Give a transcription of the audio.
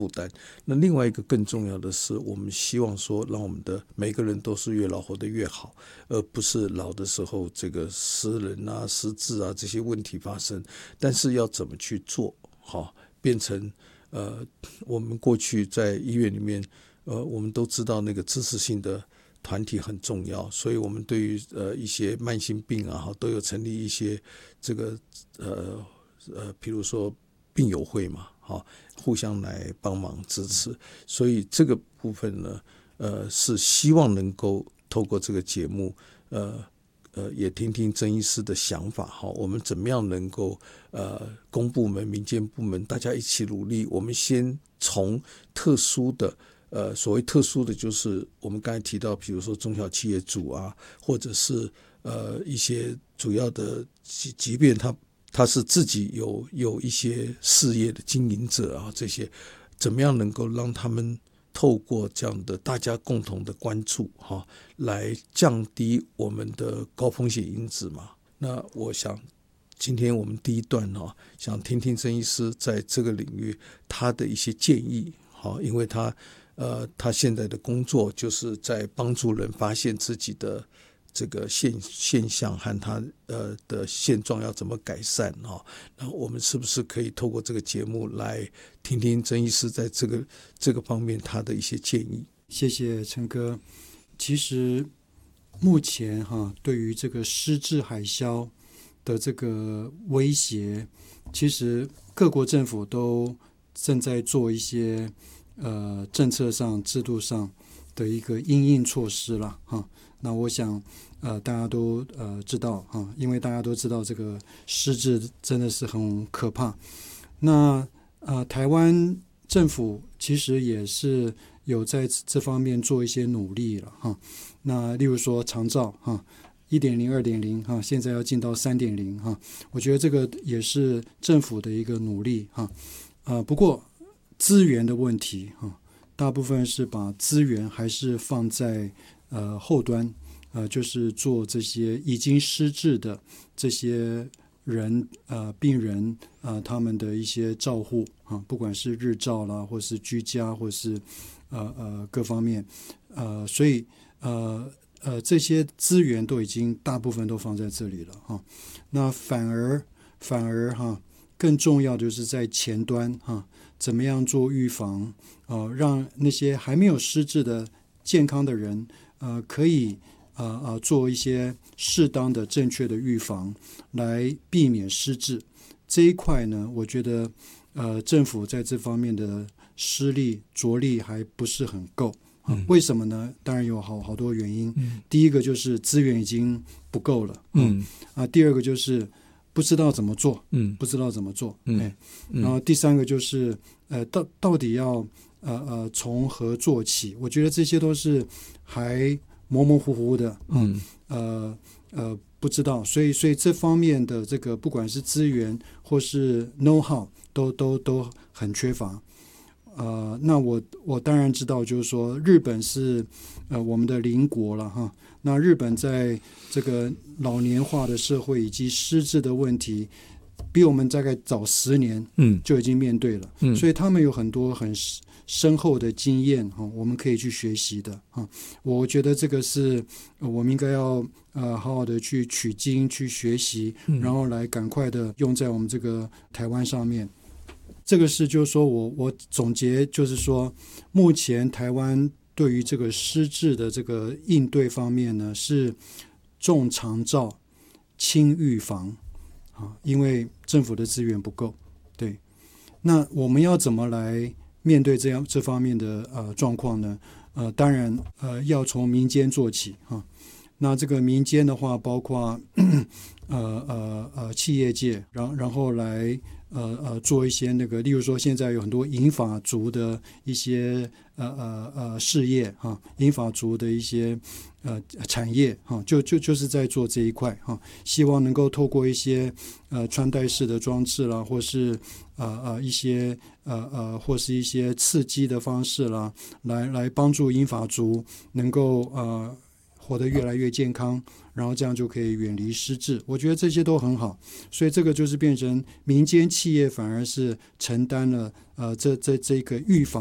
负担。那另外一个更重要的是，我们希望说让我们的每个人都是越老活得越好，而不是老的时候这个失人啊失智啊这些问题发生。但是要怎么去做好，变成我们过去在医院里面我们都知道那个支持性的团体很重要，所以我们对于一些慢性病啊都有成立一些这个比如说病友会嘛，互相来帮忙支持。所以这个部分呢是希望能够透过这个节目也听听曾医师的想法，我们怎么样能够公部门民间部门大家一起努力。我们先从特殊的所谓特殊的就是我们刚才提到比如说中小企业主啊，或者是一些主要的即便他是自己有一些事业的经营者啊，这些怎么样能够让他们透过这样的大家共同的关注来降低我们的高风险因子嘛。那我想今天我们第一段想听听曾医师在这个领域他的一些建议，因为他现在的工作就是在帮助人发现自己的这个现象和他的现状要怎么改善那我们是不是可以透过这个节目来听听曾医师在这个方面他的一些建议？ 谢谢陈哥。其实目前对于这个失智海啸的这个威胁，其实各国政府都正在做一些政策上制度上的一个因应措施了那我想大家都知道因为大家都知道这个失智真的是很可怕。那台湾政府其实也是有在这方面做一些努力了那例如说长照1.0 2.0现在要进到3.0我觉得这个也是政府的一个努力不过资源的问题大部分是把资源还是放在后端就是做这些已经失智的这些人病人他们的一些照护不管是日照啦，或是居家，或是各方面所以这些资源都已经大部分都放在这里了那反而更重要就是在前端怎么样做预防让那些还没有失智的健康的人可以做一些适当的正确的预防来避免失智。这一块呢我觉得政府在这方面的施力着力还不是很够为什么呢？当然有好多原因第一个就是资源已经不够了第二个就是不知道怎么做不知道怎么做然后第三个就是到底要从何做起。我觉得这些都是还模模糊糊的不知道，所以这方面的这个不管是资源或是 know how 都很缺乏那我当然知道就是说日本是我们的邻国了那日本在这个老年化的社会以及失智的问题比我们大概早10年就已经面对了所以他们有很多很深厚的经验我们可以去学习的我觉得这个是我们应该要好好的去取经去学习然后来赶快的用在我们这个台湾上面。这个是就是说我总结就是说目前台湾对于这个失智的这个应对方面呢是重长照轻预防因为政府的资源不够对。那我们要怎么来面对这方面的状况呢当然要从民间做起那这个民间的话包括企业界然后来做一些那个例如说现在有很多银发族的一些事业银发族的一些产业就是在做这一块希望能够透过一些穿戴式的装置啦或是一些或是一些刺激的方式啦来帮助银发族能够活得越来越健康，然后这样就可以远离失智。我觉得这些都很好，所以这个就是变成民间企业反而是承担了这个预防